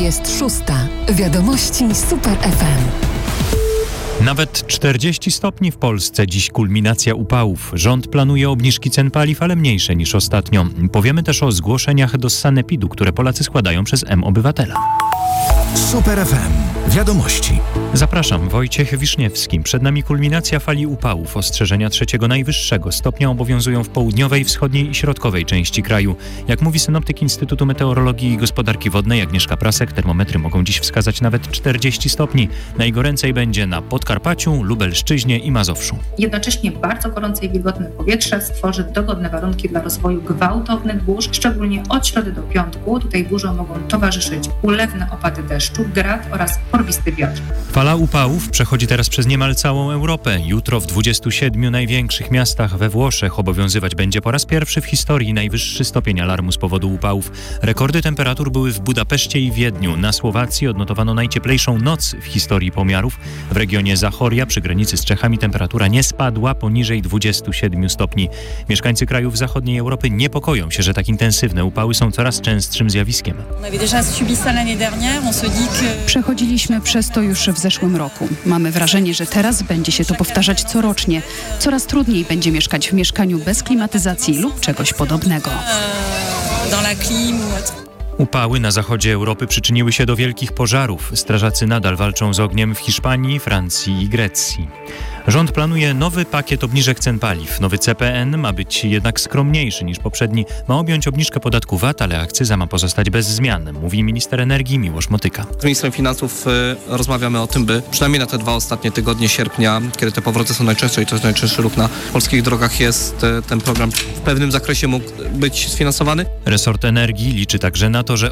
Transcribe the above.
Jest 6. Wiadomości Super FM. Nawet 40 stopni w Polsce. Dziś kulminacja upałów. Rząd planuje obniżki cen paliw, ale mniejsze niż ostatnio. Powiemy też o zgłoszeniach do sanepidu, które Polacy składają przez mObywatela. Super FM. Wiadomości. Zapraszam, Wojciech Wiszniewski. Przed nami kulminacja fali upałów. Ostrzeżenia trzeciego najwyższego stopnia obowiązują w południowej, wschodniej i środkowej części kraju. Jak mówi synoptyk Instytutu Meteorologii i Gospodarki Wodnej Agnieszka Prasek, termometry mogą dziś wskazać nawet 40 stopni. Najgoręcej będzie na Podkarpaciu, Lubelszczyźnie i Mazowszu. Jednocześnie bardzo gorące i wilgotne powietrze stworzy dogodne warunki dla rozwoju gwałtownych burz, szczególnie od środy do piątku. Tutaj burzom mogą towarzyszyć ulewne opady deszczu, grad oraz porwisty wiatr. Fala upałów przechodzi teraz przez niemal całą Europę. Jutro w 27 największych miastach we Włoszech obowiązywać będzie po raz pierwszy w historii najwyższy stopień alarmu z powodu upałów. Rekordy temperatur były w Budapeszcie i Wiedniu. Na Słowacji odnotowano najcieplejszą noc w historii pomiarów. W regionie Zachoria przy granicy z Czechami temperatura nie spadła poniżej 27 stopni. Mieszkańcy krajów zachodniej Europy niepokoją się, że tak intensywne upały są coraz częstszym zjawiskiem. Przechodziliśmy przez to już w zeszłym roku. Mamy wrażenie, że teraz będzie się to powtarzać corocznie. Coraz trudniej będzie mieszkać w mieszkaniu bez klimatyzacji lub czegoś podobnego. Upały na zachodzie Europy przyczyniły się do wielkich pożarów. Strażacy nadal walczą z ogniem w Hiszpanii, Francji i Grecji. Rząd planuje nowy pakiet obniżek cen paliw. Nowy CPN ma być jednak skromniejszy niż poprzedni. Ma objąć obniżkę podatku VAT, ale akcyza ma pozostać bez zmian, mówi minister energii Miłosz Motyka. Z ministrem finansów rozmawiamy o tym, by przynajmniej na te 2 ostatnie tygodnie sierpnia, kiedy te powroty są najczęstsze i to jest najczęstszy ruch na polskich drogach, jest ten program w pewnym zakresie mógł być sfinansowany. Resort energii liczy także na to, że